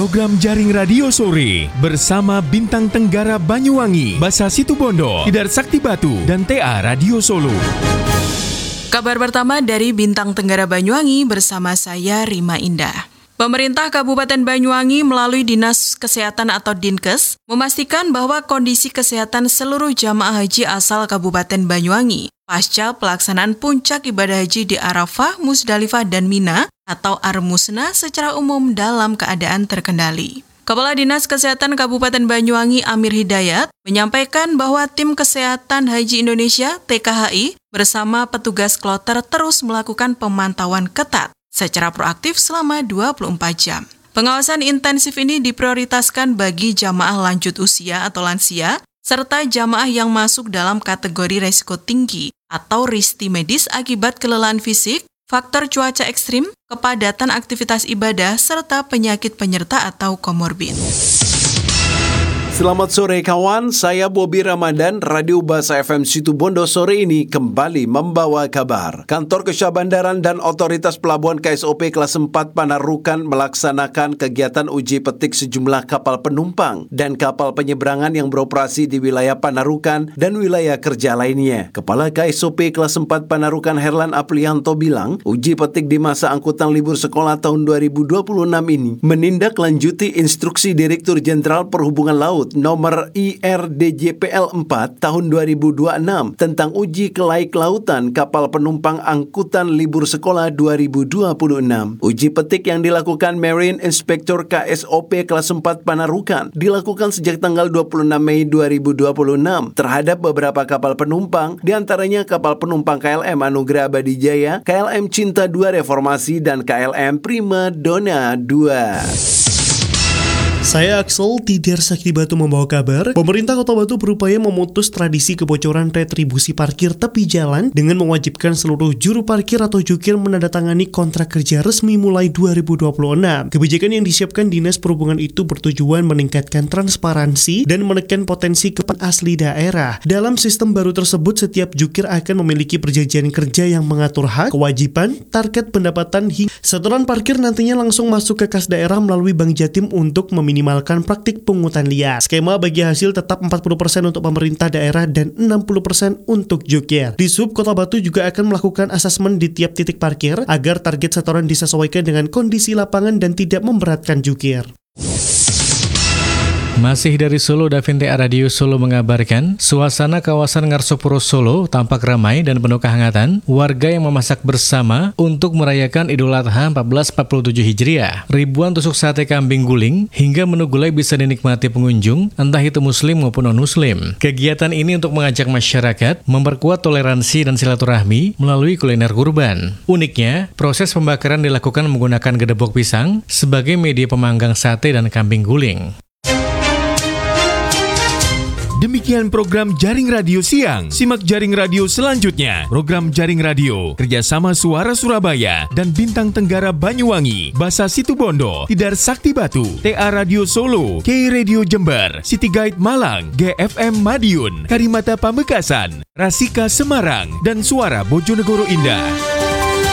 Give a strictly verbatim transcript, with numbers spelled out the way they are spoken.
program Jaring Radio Sore bersama Bintang Tenggara Banyuwangi, Basa Situbondo, Tidar Sakti Batu, dan T A Radio Solo. Kabar pertama dari Bintang Tenggara Banyuwangi bersama saya Rima Indah. Pemerintah Kabupaten Banyuwangi melalui Dinas Kesehatan atau Dinkes memastikan bahwa kondisi kesehatan seluruh jamaah haji asal Kabupaten Banyuwangi pasca pelaksanaan puncak ibadah haji di Arafah, Musdalifah, dan Mina atau Armusna secara umum dalam keadaan terkendali. Kepala Dinas Kesehatan Kabupaten Banyuwangi Amir Hidayat menyampaikan bahwa tim Kesehatan Haji Indonesia T K H I bersama petugas kloter terus melakukan pemantauan ketat secara proaktif selama dua puluh empat jam. Pengawasan intensif ini diprioritaskan bagi jamaah lanjut usia atau lansia, serta jamaah yang masuk dalam kategori resiko tinggi atau risti medis akibat kelelahan fisik, faktor cuaca ekstrim, kepadatan aktivitas ibadah, serta penyakit penyerta atau komorbid. Selamat sore kawan, saya Bobi Ramadan, Radio Basa F M Situbondo sore ini kembali membawa kabar. Kantor Kesyahbandaran dan Otoritas Pelabuhan K S O P kelas empat Panarukan melaksanakan kegiatan uji petik sejumlah kapal penumpang dan kapal penyeberangan yang beroperasi di wilayah Panarukan dan wilayah kerja lainnya. Kepala K S O P kelas empat Panarukan Herlan Aprianto bilang, uji petik di masa angkutan libur sekolah tahun dua ribu dua puluh enam ini menindaklanjuti instruksi Direktur Jenderal Perhubungan Laut nomor I R D J P L empat tahun dua ribu dua puluh enam tentang uji kelaik lautan kapal penumpang angkutan libur sekolah dua ribu dua puluh enam. Uji petik yang dilakukan Marine Inspector K S O P kelas empat Panarukan dilakukan sejak tanggal dua puluh enam Mei dua ribu dua puluh enam terhadap beberapa kapal penumpang, diantaranya kapal penumpang K L M Anugerah Abadi Jaya, K L M Cinta dua Reformasi, dan K L M Prima Donna dua. Saya Axel, Tidar Sakti Batu membawa kabar. Pemerintah Kota Batu berupaya memutus tradisi kebocoran retribusi parkir tepi jalan dengan mewajibkan seluruh juru parkir atau jukir menandatangani kontrak kerja resmi mulai dua ribu dua puluh enam. Kebijakan yang disiapkan Dinas Perhubungan itu bertujuan meningkatkan transparansi dan menekan potensi kepentingan asli daerah. Dalam sistem baru tersebut, setiap jukir akan memiliki perjanjian kerja yang mengatur hak, kewajiban, target pendapatan hingga setoran parkir nantinya langsung masuk ke kas daerah melalui Bank Jatim untuk memiliki minimalkan praktik pungutan liar. Skema bagi hasil tetap empat puluh persen untuk pemerintah daerah dan enam puluh persen untuk jukir. Disub Kota Batu juga akan melakukan asesmen di tiap titik parkir agar target setoran disesuaikan dengan kondisi lapangan dan tidak memberatkan jukir. Masih dari Solo, Davin T A Radio Solo mengabarkan, suasana kawasan Ngarsopuro Solo tampak ramai dan penuh kehangatan warga yang memasak bersama untuk merayakan Idul Adha seribu empat ratus empat puluh tujuh Hijriah. Ribuan tusuk sate kambing guling hingga menu gulai bisa dinikmati pengunjung, entah itu muslim maupun non-muslim. Kegiatan ini untuk mengajak masyarakat memperkuat toleransi dan silaturahmi melalui kuliner kurban. Uniknya, proses pembakaran dilakukan menggunakan gedebok pisang sebagai media pemanggang sate dan kambing guling. Demikian program Jaring Radio Siang. Simak Jaring Radio selanjutnya. Program Jaring Radio kerjasama Suara Surabaya dan Bintang Tenggara Banyuwangi, Basa Situbondo, Tidar Sakti Batu, T A Radio Solo, K Radio Jember, City Guide Malang, G F M Madiun, Karimata Pamekasan, Rasika Semarang, dan Suara Bojonegoro Indah.